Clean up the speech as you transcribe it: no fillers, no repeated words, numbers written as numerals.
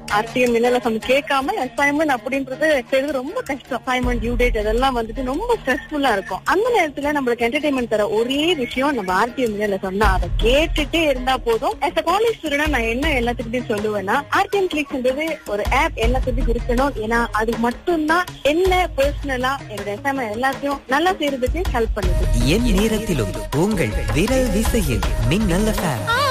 RTM மின்னலசம் கேட்காம assignment அப்படின்றது செய்யறது ரொம்ப கஷ்டம். அசைன்மெண்ட் டியூ டேட் அதெல்லாம் வந்துட்டு ரொம்ப ஸ்ட்ரெஸ்ஃபுல்லா இருக்கும். அந்த நேரத்துல நம்மளுக்கு என்டர்டைன்மெண்ட் தர ஒரே விஷயம் நம்ம RTM மின்னலசம் தான். அதை கேட்டுட்டே இருந்தா போதும். as a காலேஜ் ஸ்டூடெண்ட் நான் என்ன எல்லாத்துக்கிட்டையும் சொல்லுவேன்னா, RTM கிளிக்ஸ்ன்றது ஒரு ஆப் எல்லாத்துக்கும் இருக்கணும். ஏன்னா அது மட்டும்தான் என்ன பர்சனலா என்னோட அசைன்மெண்ட் எல்லாத்தையும் நல்லா செய்யறதுக்கு ஹெல்ப் பண்ணுது. என் நேரத்திலும் உங்கள் விரல் விசையில் மின்னல் FM.